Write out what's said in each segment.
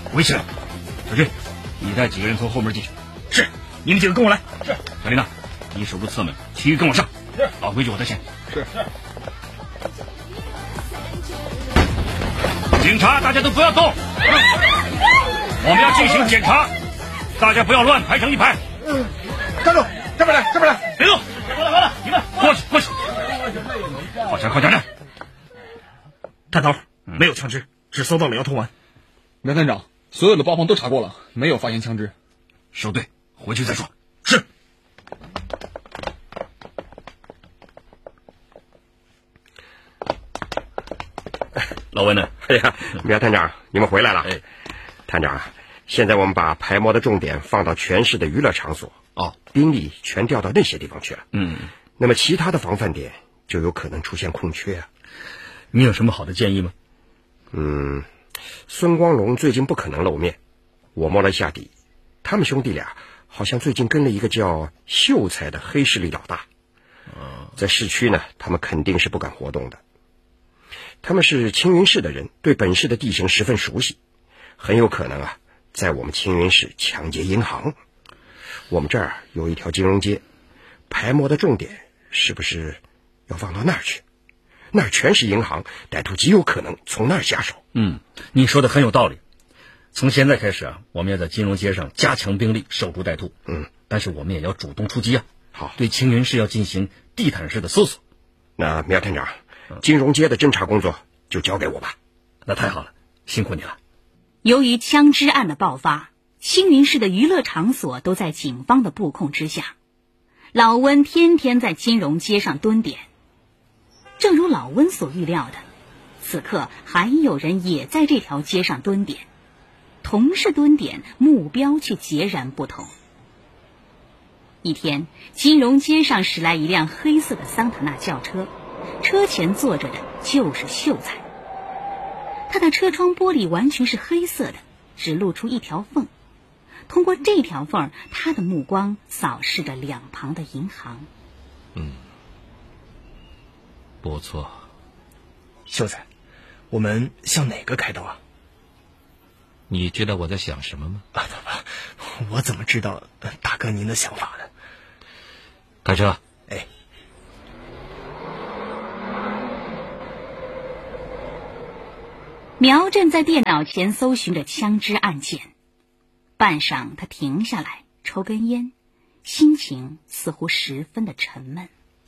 围起来。小军，你带几个人从后门进去。 是，你们几个跟我来。 是。小林呐，你守住侧门，其余跟我上。 是。 老规矩，我在前。 是。 警察，大家都不要动，我们要进行检查，大家不要乱排成一排。 站住！这边来，这边来， 别动！ 好了，你们过去，过去。靠墙，靠墙站。 探头，没有枪支，只搜到了摇头丸。 苗探长，所有的包房都查过了，没有发现枪支。 收队，回去再说。 是。 老温呢？ 哎呀，苗探长，你们回来了。 哎， 探长，现在我们把排摸的重点放到全市的娱乐场所，兵力全调到那些地方去了。那么其他的防范点就有可能出现空缺啊。 你有什么好的建议吗？ 孙光荣最近不可能露面，我摸了一下底，他们兄弟俩好像最近跟了一个叫秀才的黑势力老大。在市区呢，他们肯定是不敢活动的。他们是青云市的人，对本市的地形十分熟悉，很有可能在我们青云市抢劫银行。我们这儿有一条金融街，排摸的重点是不是要放到那儿去？那儿全是银行，歹徒极有可能从那儿下手。 你说的很有道理。从现在开始我们要在金融街上加强兵力，守住歹徒。但是我们也要主动出击好， 对青云市要进行地毯式的搜索。 那苗探长，金融街的侦查工作就交给我吧。 那太好了，辛苦你了。 由于枪支案的爆发，青云市的娱乐场所都在警方的布控之下。老温天天在金融街上蹲点。正如老温所预料的，此刻还有人也在这条街上蹲点，同是蹲点，目标却截然不同。一天，金融街上驶来一辆黑色的桑塔纳轿车，车前坐着的就是秀才。他的车窗玻璃完全是黑色的，只露出一条缝。通过这条缝，他的目光扫视着两旁的银行。 不错。 秀才，我们向哪个开刀啊？ 你知道我在想什么吗？ 我怎么知道大哥您的想法呢？ 开车。 哎。 苗震在电脑前搜寻着枪支案件，半晌他停下来抽根烟，心情似乎十分的沉闷。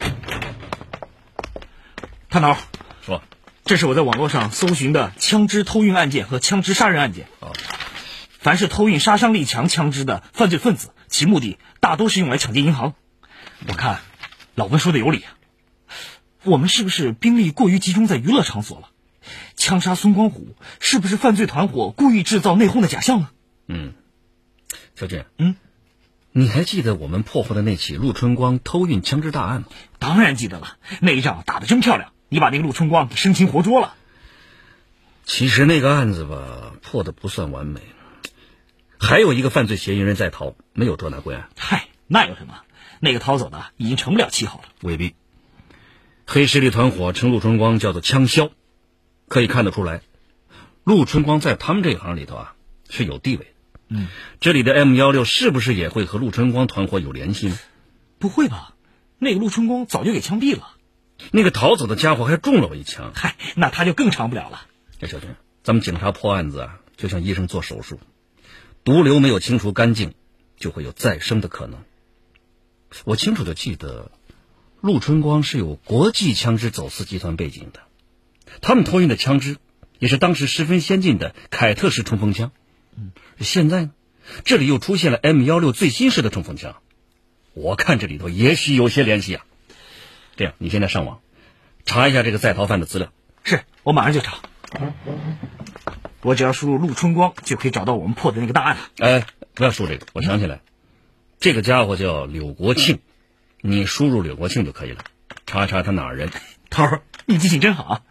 探头， 说， 这是我在网络上搜寻的枪支偷运案件和枪支杀人案件。凡是偷运杀伤力强枪支的犯罪分子，其目的大多是用来抢劫银行。我看老温说的有理我们是不是兵力过于集中在娱乐场所了？枪杀孙光虎是不是犯罪团伙故意制造内讧的假象呢？ 小俊，你还记得我们破获的那起陆春光偷运枪支大案吗？ 当然记得了，那一仗打得真漂亮，你把那个陆春光给生擒活捉了。 其实那个案子破得不算完美，还有一个犯罪嫌疑人在逃，没有捉拿归案。 那有什么？那个逃走的已经成不了气候了。 未必。黑势力团伙称陆春光叫做枪枭，可以看得出来，陆春光在他们这一行里头是有地位的。这里的 M16 是不是也会和陆春光团伙有联系呢？ 不会吧，那个陆春光早就给枪毙了。 那个逃走的家伙还中了我一枪。 那他就更长不了了。 小军，咱们警察破案子就像医生做手术，毒瘤没有清除干净，就会有再生的可能。我清楚地记得，陆春光是有国际枪支走私集团背景的，他们偷运的枪支也是当时十分先进的凯特式冲锋枪。现在呢，这里又出现了 M16 最新式的冲锋枪，我看这里头也许有些联系这样，你现在上网查一下这个在逃犯的资料。 是，我马上就查。我只要输入陆春光，就可以找到我们破的那个大案了。 不要输这个，我想起来，这个家伙叫柳国庆，你输入柳国庆就可以了，查查他哪儿人。 头儿，你记性真好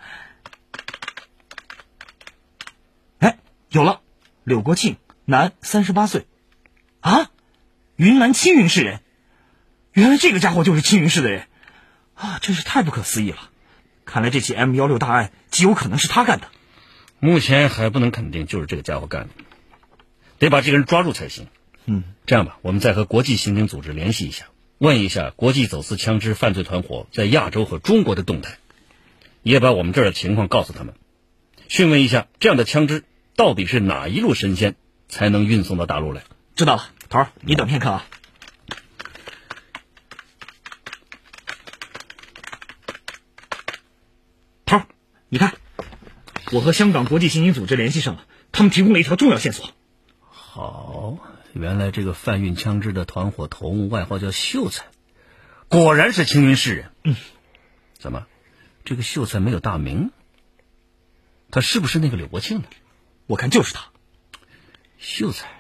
有了，柳国庆，男，38岁。云南青云市人。原来这个家伙就是青云市的人真是太不可思议了。看来这起 M16 大案极有可能是他干的。 目前还不能肯定就是这个家伙干的， 得把这个人抓住才行。这样吧，我们再和国际刑警组织联系一下，问一下国际走私枪支犯罪团伙在亚洲和中国的动态，也把我们这儿的情况告诉他们，询问一下这样的枪支到底是哪一路神仙才能运送到大陆来。 知道了，头儿，你等片刻啊。头儿，你看，我和香港国际刑警组织联系上了，他们提供了一条重要线索。 好，原来这个贩运枪支的团伙头目外号叫秀才，果然是青云市人。怎么，这个秀才没有大名？他是不是那个柳国庆呢？ 我看就是他。 秀才，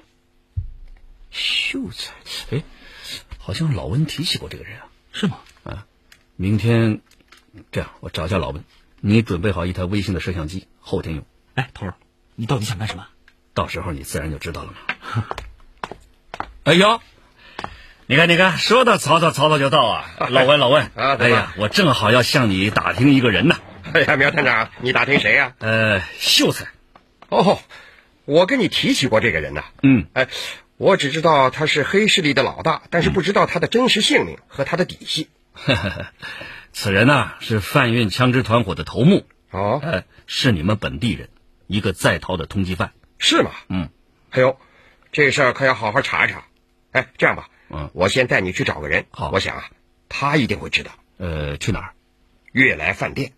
哎，好像老温提起过这个人啊。 是吗？ 明天这样，我找一下老温，你准备好一台微型的摄像机，后天用。 哎，头儿，你到底想干什么？ 到时候你自然就知道了嘛。哎呦，你看，说到曹操就到啊！老温啊， 哎呀，我正好要向你打听一个人呢。 哎呀，苗探长，你打听谁呀？ 秀才。 哦，我跟你提起过这个人呐。我只知道他是黑势力的老大，但是不知道他的真实姓名和他的底细。 此人呐，是贩运枪支团伙的头目。 哦， 是你们本地人，一个在逃的通缉犯。 是吗？哎呦，这事儿可要好好查一查。哎，这样吧，我先带你去找个人。 好， 我想啊，他一定会知道。 去哪儿？ 悦来饭店。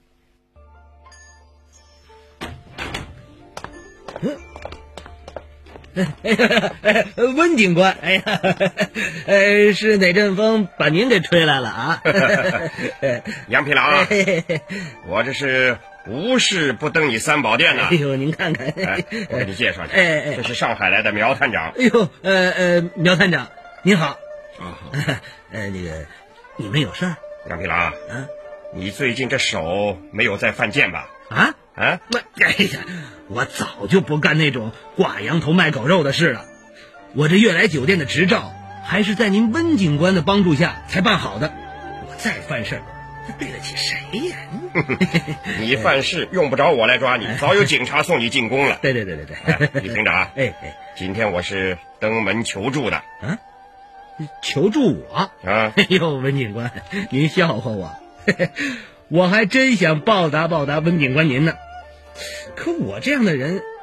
温警官，哎呀，是哪阵风把您给吹来了啊？ 杨皮郎，我这是无事不登你三宝殿呢。 哎呦，您看看， 我给你介绍一下，这是上海来的苗探长。 哎呦，苗探长您好。那个，你们有事儿？ 杨皮郎，你最近这手没有在犯贱吧？ 哎呀，我早就不干那种挂羊头卖狗肉的事了。我这悦来酒店的执照还是在您温警官的帮助下才办好的。我再犯事，这对得起谁呀？ 你犯事用不着我来抓你，早有警察送你进宫了。 对。 李厅长，今天我是登门求助的。 求助我？哎呦，温警官，您笑话我。我还真想报答温警官您呢。可我这样的人